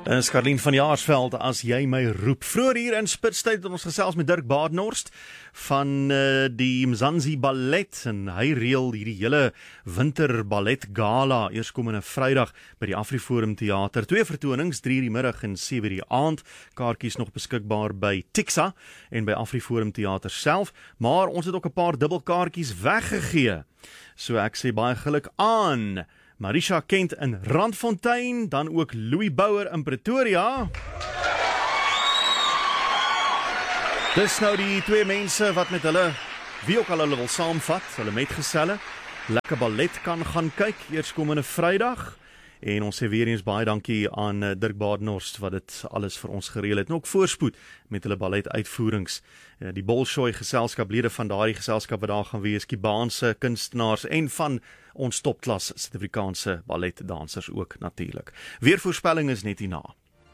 Is Karlien van Jaarsveld, as jy my roep. Vroeger hier in Spitstyd het ons gesels met Dirk Badenhorst van die Mzansi Ballet, en hy reël hierdie hele winter ballet gala eerskomende Vrydag by die AfriForum Theater. 2 vertonings, 3 die middag en 7 die aand. Kaartjies nog beskikbaar by Tixa en by AfriForum Theater self, maar ons het ook 'n paar dubbelkaartjies weggegee. So ek sê baie geluk aan Marisha Kent in Randfontein, dan ook Louis Bouwer in Pretoria. Dis nou die 2 mense wat met hulle, wie ook al hulle wil saamvat, hulle metgeselle, lekker ballet kan gaan kyk, eerskomende Vrydag. En ons sê weer eens baie dankie aan Dirk Badenhorst wat dit alles vir ons gereël het. En ook voorspoed met hulle ballet uitvoerings. Die Bolshoi geselskap, lede van daardie geselskap wat daar gaan wees, Kubaanse kunstenaars en van ons topklas Suid-Afrikaanse balletdansers ook natuurlik. Weer voorspelling is net hierna.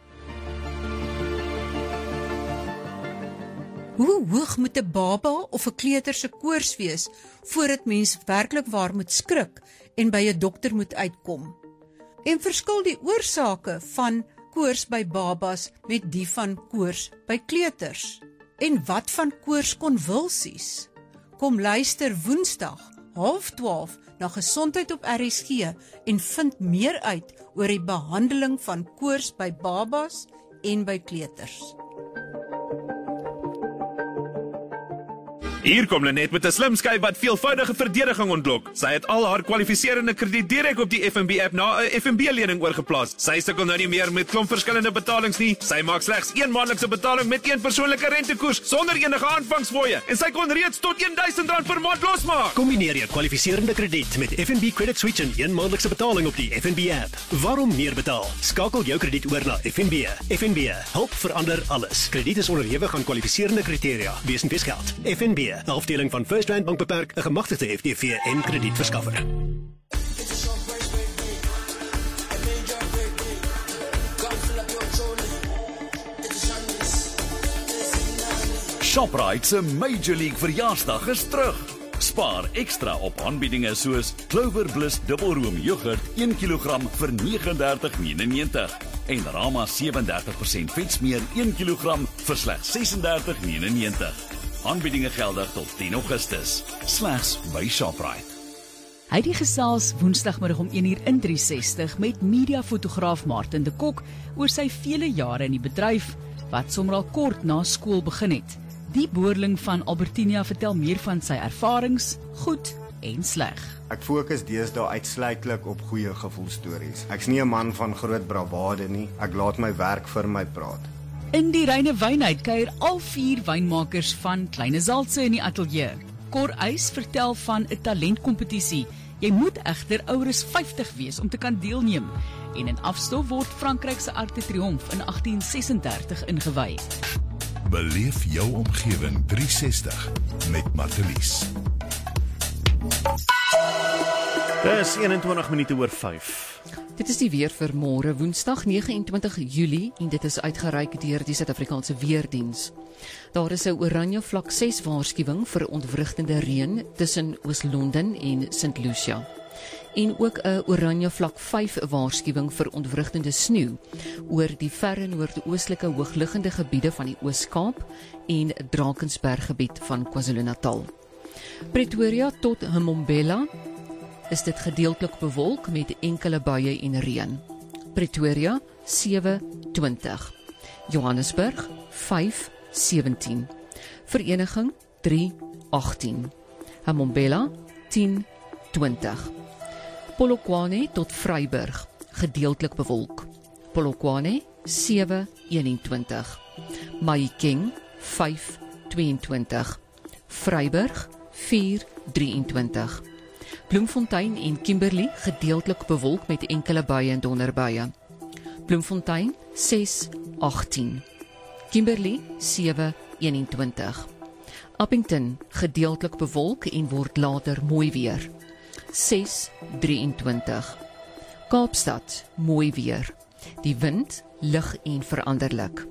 Hoe hoog moet 'n baba of 'n kleuter se koors wees voordat mens werklik waar moet skrik en by 'n dokter moet uitkom? En verskil die oorsake van koors by babas met die van koors by kleuters? En wat van koorskonvulsies? Kom luister Woensdag, 11:30 na Gesondheid op RSG en vind meer uit oor die behandeling van koors by babas en by kleuters. Hier kom Lenet met 'n slim skyf wat veelvoudige verdediging ontlok. Sy het al haar kwalifiserende krediet direk op die FNB-app na 'n FNB-lening oorgeplaas. Sy sukkel nou nie meer met klomp verskillende betalings nie. Sy maak slegs 1 maandelikse betaling met 1 persoonlike rentekoers sonder enige aanvangsfooie. En sy kon reeds tot R1000 per maand losmaak. Kombineer jou kwalifiserende krediet met FNB Credit Switch en 1 maandelikse betaling op die FNB-app. Waarom meer betaal? Skakel jou krediet oor na FNB. FNB, help verander alles. Krediet is onderhewig aan kwalifiserende kriteria. Wees en weesgeld. FNB. 'n afdeling van First Rand Bank Beperk, 'n gemagtigde FDV en kredietverskaffer. Shoprite se Major League verjaarsdag is terug. Spaar ekstra op aanbiedinge soos Clover Bliss dubbelroom yoghurt 1 kg vir R39,99 en Rama 37% vetsmeer 1 kg vir slegs R36,99. Aanbiedinge geldig tot 10 Augustus. Slegs by Shoprite. Hy die gesels woensdagmiddag om 1:00 in 360 met mediafotograaf Martin de Kok oor sy vele jare in die bedryf, wat sommer al kort na skool begin het. Die boerling van Albertinia vertel meer van sy ervarings, goed en sleg. Ek fokus deesdae uitsluitlik op goeie gevoelstories. Ek's nie 'n man van groot bravade nie. Ek laat my werk vir my praat. In die reine wynheid kuier al 4 wynmakers van Kleine Zaltse in die ateljee. Cor Eys vertel van 'n talentkompetisie. Jy moet egter ouer as 50 wees om te kan deelneem. En in afstof word Frankryk se Arc de Triomphe in 1836 ingewy. Beleef jou omgewing 360 met Martelies. Dis 21 minute oor 5. Dit is die weer vir môre Woensdag 29 Julie en dit is uitgereik deur die Suid-Afrikaanse Weerdiens. Daar is 'n oranje vlak 6 waarskuwing vir ontwrigtende reën tussen Oos-London en St. Lucia. En ook 'n oranje vlak 5 waarskuwing vir ontwrigtende sneeu oor die verre noordoostelike hoogliggende gebiede van die Oos-Kaap en Drakensberggebied van KwaZulu-Natal. Pretoria tot Mbombela is dit gedeeltelik bewolk met enkele buie en reën. Pretoria 7:20. Johannesburg 5:17. Vereniging 3:18. Mbombela 10:20. Polokwane tot Vryburg gedeeltelik bewolk. Polokwane 7:21. Mahikeng 5:22. Vryburg 4:23. Bloemfontein en Kimberley gedeeltelik bewolk met enkele buie en donderbuie. Bloemfontein 6:18. Kimberley 7:21. Appington gedeeltelik bewolk en word later mooi weer. 6:23. Kaapstad mooi weer. Die wind lig en veranderlik.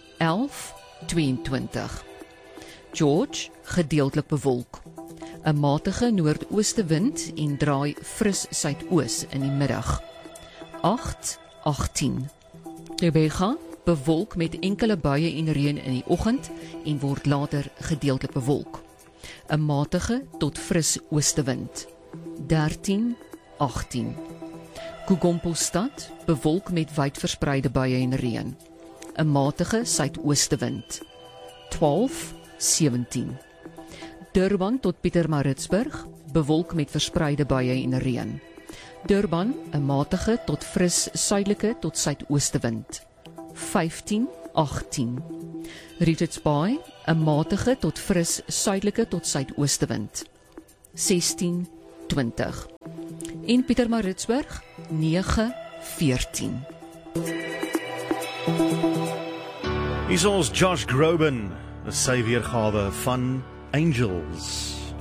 11:22. George gedeeltelik bewolk. 'n matige noordoostewind en draai fris suidoos in die middag. 8:18. Rebecca, bewolk met enkele buie en reën in die oggend en word later gedeeltelik bewolk. 'n matige tot fris oostewind. 13-18. Kugompelstad, bewolk met wyd verspreide buie en reën. 'n matige suidoostewind. 12-17. Durban tot Pietermaritzburg, bewolk met verspreide buie en reën. Durban, 'n matige tot fris suidelike tot suidoostewind. 15-18. Richards Bay, 'n matige tot fris suidelike tot suidoostewind. 16-20. En Pietermaritzburg, 9-14. Hier is ons Josh Groban, 'n sy weergawe van Angels.